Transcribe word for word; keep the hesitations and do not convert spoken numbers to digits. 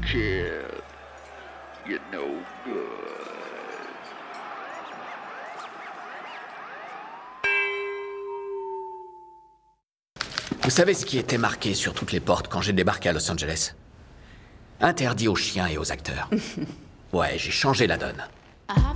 kid. You're no good. Vous savez ce qui était marqué sur toutes les portes quand j'ai débarqué à Los Angeles? Interdit aux chiens et aux acteurs. Ouais, j'ai changé la donne.